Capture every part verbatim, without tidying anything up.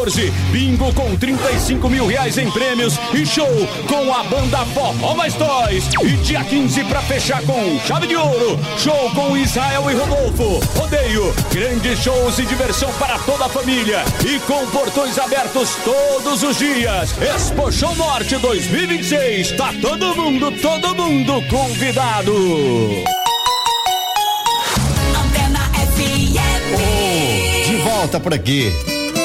quatorze, bingo com trinta e cinco mil reais em prêmios e show com a banda Forró Mais Toys. E dia quinze pra fechar com chave de ouro, show com Israel e Rodolfo. Rodeio, grandes shows e diversão para toda a família e com portões abertos todos os dias. Expo Show Norte dois mil e vinte e seis, tá todo mundo, todo mundo convidado. Oh, de volta por aqui.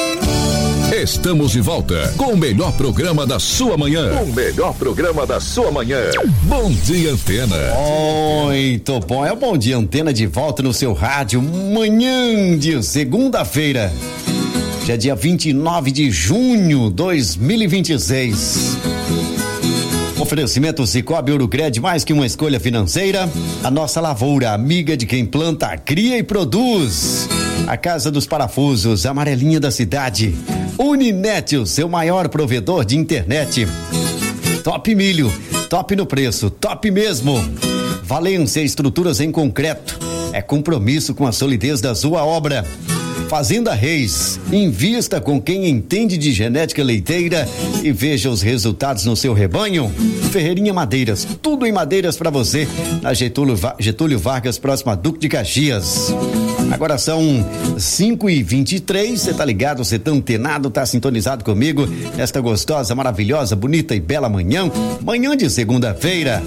Estamos de volta com o melhor programa da sua manhã. O melhor programa da sua manhã. Bom Dia Antena. Muito bom. É o Bom Dia Antena de volta no seu rádio. Manhã de segunda-feira. Já é dia vinte e nove de junho de dois mil e vinte e seis. Oferecimento Cicobi Ourocred, mais que uma escolha financeira. A nossa lavoura, amiga de quem planta, cria e produz. A Casa dos Parafusos, a amarelinha da cidade. Uninet, o seu maior provedor de internet. Top Milho, top no preço, top mesmo. Valência Estruturas em Concreto, é compromisso com a solidez da sua obra. Fazenda Reis, invista com quem entende de genética leiteira e veja os resultados no seu rebanho. Ferreirinha Madeiras, tudo em madeiras para você, na Getúlio, Va- Getúlio Vargas, próxima a Duque de Caxias. Agora são cinco e vinte e três, você tá ligado, você tá antenado, tá sintonizado comigo nesta gostosa, maravilhosa, bonita e bela manhã, manhã de segunda-feira.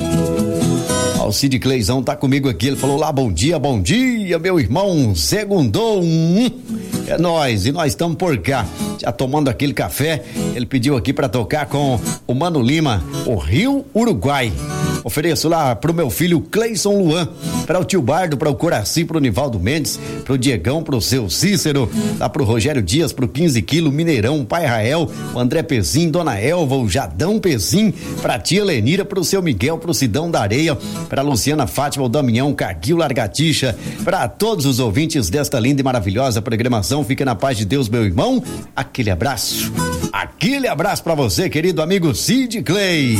O Cid Cleizão tá comigo aqui, ele falou lá, bom dia, bom dia, meu irmão, segundou, hum, é nóis, e nós estamos por cá, já tomando aquele café. Ele pediu aqui pra tocar com o Mano Lima, o Rio Uruguai. Ofereço lá pro meu filho Cleison Luan, para o tio Bardo, para o Coraci, pro Nivaldo Mendes, pro Diegão, pro seu Cícero, lá pro Rogério Dias, pro quinze quilos, Mineirão, Pai Rael, o André Pezim, Dona Elva, o Jadão Pezim, pra tia Lenira, pro seu Miguel, pro Sidão da Areia, pra Luciana Fátima, o Damião, Caguil Largatixa, pra todos os ouvintes desta linda e maravilhosa programação. Fica na paz de Deus, meu irmão. Aquele abraço, aquele abraço pra você, querido amigo Cid Clay.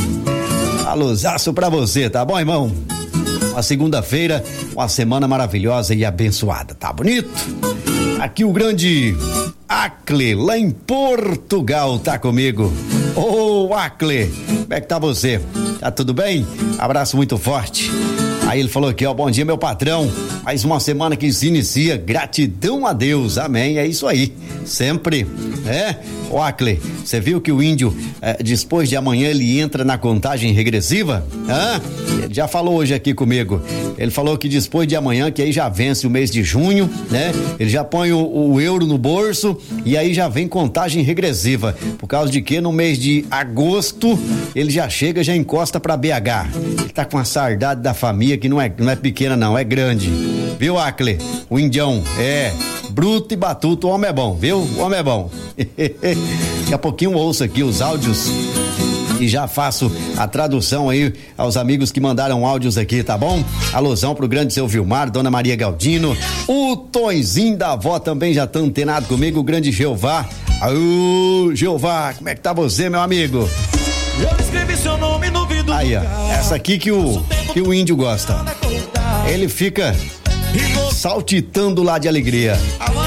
Alôzaço pra você, tá bom, irmão? Uma segunda-feira, uma semana maravilhosa e abençoada, tá bonito? Aqui o grande Acle, lá em Portugal, tá comigo. Ô, oh, Acle, como é que tá você? Tá tudo bem? Abraço muito forte. Aí ele falou aqui, ó, bom dia, meu patrão. Mais uma semana que se inicia, gratidão a Deus, amém, é isso aí, sempre, é? Ô, Acle, você viu que o índio, é, depois de amanhã, ele entra na contagem regressiva? Hã? Ele já falou hoje aqui comigo, ele falou que depois de amanhã, que aí já vence o mês de junho, né? Ele já põe o, o euro no bolso e aí já vem contagem regressiva, por causa de que no mês de agosto, ele já chega, já encosta pra B H, ele tá com a saudade da família que não é, não é pequena não, é grande, viu, Acle? O indião, é... bruto e batuto, o homem é bom, viu? O homem é bom. Daqui a pouquinho eu ouço aqui os áudios e já faço a tradução aí aos amigos que mandaram áudios aqui, tá bom? Alusão pro grande seu Vilmar, Dona Maria Galdino, o Tonzinho da avó também já tá antenado comigo, o grande Jeová. Aô, Jeová, como é que tá você, meu amigo? Eu escrevi seu nome no vidro. Aí, ó, essa aqui que o, que o índio gosta. Ele fica saltitando lá de alegria.